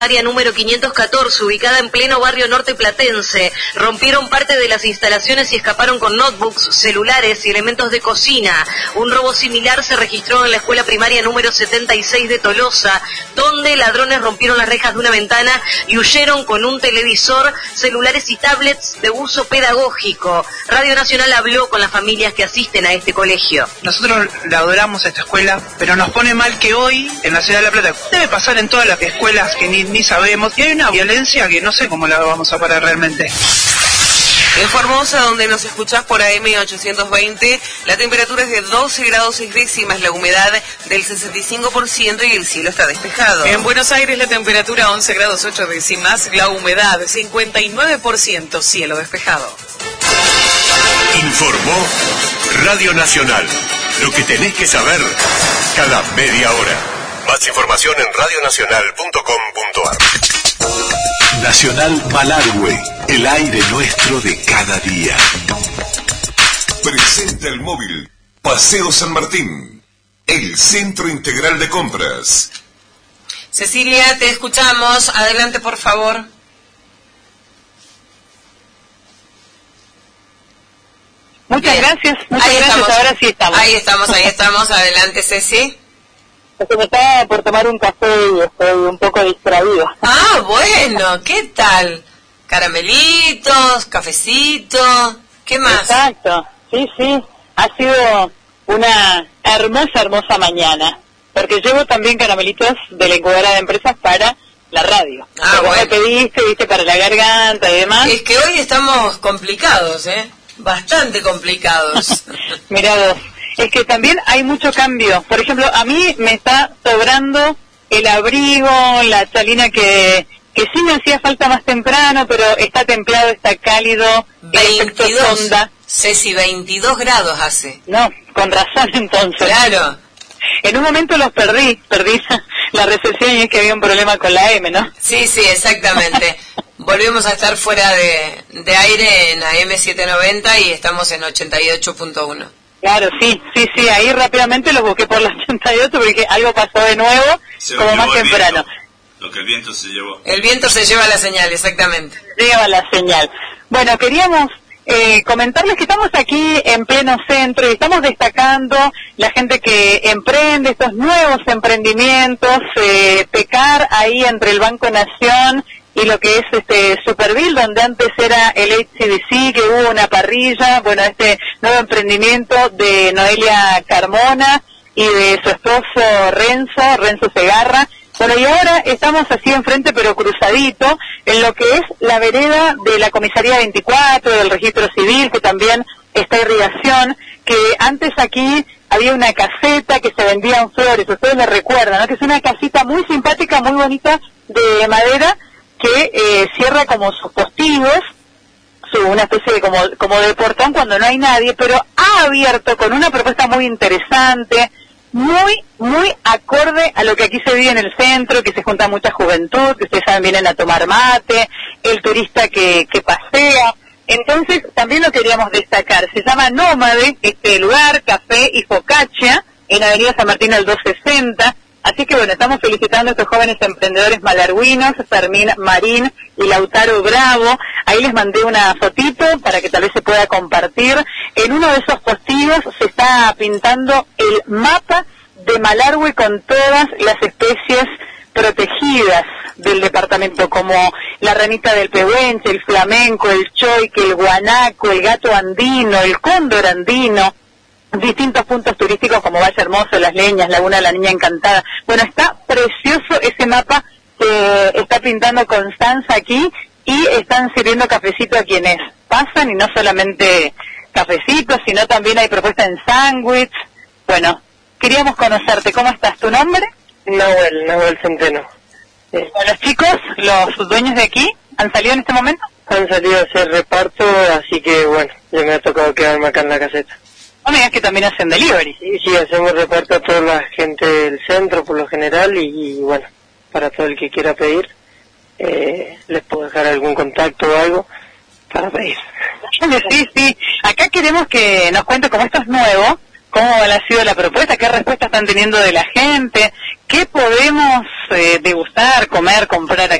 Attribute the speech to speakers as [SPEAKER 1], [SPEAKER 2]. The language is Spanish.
[SPEAKER 1] Área número 514, ubicada en pleno barrio norte platense. Rompieron parte de las instalaciones y escaparon con notebooks, celulares y elementos de cocina. Un robo similar se registró en la escuela primaria número 76 de Tolosa, donde ladrones rompieron las rejas de una ventana y huyeron con un televisor, celulares y tablets de uso pedagógico. Radio Nacional habló con las familias que asisten a este colegio.
[SPEAKER 2] Nosotros la adoramos a esta escuela, pero nos pone mal que hoy, en la ciudad de La Plata, debe pasar en todas las escuelas que ni sabemos, y hay una violencia que no sé cómo la vamos a parar realmente.
[SPEAKER 3] En Formosa, donde nos escuchás por AM 820, la temperatura es de 12 grados 6 décimas, la humedad del 65% y el cielo está despejado.
[SPEAKER 4] En Buenos Aires la temperatura 11 grados 8 décimas, la humedad 59%, cielo despejado.
[SPEAKER 5] Informó Radio Nacional. Lo que tenés que saber cada media hora. Más información en radionacional.com.ar. Nacional Malargüe, el aire nuestro de cada día.
[SPEAKER 6] Presenta el móvil Paseo San Martín, el centro integral de compras.
[SPEAKER 3] Cecilia, te escuchamos. Adelante, por favor.
[SPEAKER 7] Muchas gracias.
[SPEAKER 3] Ahora sí estamos. Ahí estamos. Adelante, Ceci.
[SPEAKER 7] Porque me estaba por tomar un café y estoy un poco distraído.
[SPEAKER 3] Ah, bueno, ¿qué tal? Caramelitos, cafecito, ¿qué más?
[SPEAKER 7] Exacto, sí, ha sido una hermosa mañana, porque llevo también caramelitos de la incubadora de empresas para la radio.
[SPEAKER 3] Ah, bueno.
[SPEAKER 7] Me pediste, viste, para la garganta y demás.
[SPEAKER 3] Es que hoy estamos complicados, bastante complicados.
[SPEAKER 7] Mirá vos. Es que también hay mucho cambio. Por ejemplo, a mí me está sobrando el abrigo, la chalina que sí me hacía falta más temprano, pero está templado, está cálido.
[SPEAKER 3] 22, Ceci, 22 grados hace.
[SPEAKER 7] No, con razón entonces.
[SPEAKER 3] Claro.
[SPEAKER 7] En un momento los perdí la recepción y es que había un problema con la M, ¿no?
[SPEAKER 3] Sí, exactamente. Volvemos a estar fuera de aire en AM 790 y estamos en 88.1.
[SPEAKER 7] Claro, sí, ahí rápidamente los busqué por los 88 porque algo pasó de nuevo, como más temprano.
[SPEAKER 8] Lo que el viento se llevó.
[SPEAKER 3] El viento se lleva la señal, exactamente.
[SPEAKER 7] Lleva la señal. Bueno, queríamos comentarles que estamos aquí en pleno centro y estamos destacando la gente que emprende estos nuevos emprendimientos, pecar ahí entre el Banco Nación y lo que es Superville, donde antes era el HCBC, que hubo una parrilla, bueno, este nuevo emprendimiento de Noelia Carmona y de su esposo Renzo Segarra. Bueno, y ahora estamos así enfrente, pero cruzadito, en lo que es la vereda de la Comisaría 24, del Registro Civil, que también está irrigación, que antes aquí había una caseta que se vendían flores, ustedes me recuerdan, ¿no? Que es una casita muy simpática, muy bonita, de madera, que cierra como sus postigos, una especie de como de portón cuando no hay nadie, pero ha abierto con una propuesta muy interesante, muy acorde a lo que aquí se vive en el centro, que se junta mucha juventud, que ustedes saben, vienen a tomar mate, el turista que pasea. Entonces también lo queríamos destacar, se llama Nómade, este lugar, café y focaccia, en Avenida San Martín al 260. Así que bueno, estamos felicitando a estos jóvenes emprendedores malargüinos, Fermín Marín y Lautaro Bravo. Ahí les mandé una fotito para que tal vez se pueda compartir. En uno de esos postigos se está pintando el mapa de Malargüe con todas las especies protegidas del departamento, como la ranita del pehuenche, el flamenco, el choique, el guanaco, el gato andino, el cóndor andino, distintos puntos turísticos como Valle Hermoso, Las Leñas, Laguna de la Niña Encantada. Bueno, está precioso ese mapa que está pintando Constanza aquí, y están sirviendo cafecito a quienes pasan, y no solamente cafecitos, sino también hay propuesta en sándwich. Bueno, queríamos conocerte. ¿Cómo estás? ¿Tu nombre?
[SPEAKER 9] Nahuel Centeno.
[SPEAKER 7] Los chicos, los dueños de aquí, ¿han salido en este momento?
[SPEAKER 9] Han salido a hacer reparto, así que bueno, ya me ha tocado quedarme acá en la caseta.
[SPEAKER 7] No me digas que también hacen delivery.
[SPEAKER 9] Sí, hacemos reparto a toda la gente del centro por lo general y bueno, para todo el que quiera pedir, les puedo dejar algún contacto o algo para pedir.
[SPEAKER 7] Sí, acá queremos que nos cuente, como esto es nuevo, cómo ha sido la propuesta, qué respuesta están teniendo de la gente, qué podemos degustar, comer, comprar aquí.